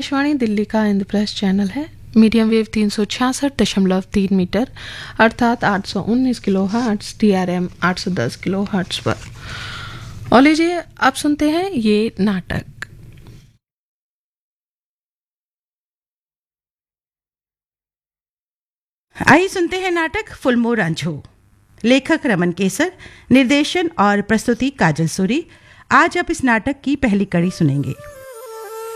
आकाशवाणी दिल्ली का इंद्रप्रस्थ चैनल है। Medium wave 366.3 metre अर्थात 819 kilo hertz, DRM 810 kilo hertz पर। और लीजिए अब सुनते हैं ये नाटक। आइए सुनते हैं नाटक फुलमो रांझो। लेखक रमन केसर, निर्देशन और प्रस्तुति काजल सूरी। आज आप इस नाटक की पहली कड़ी सुनेंगे।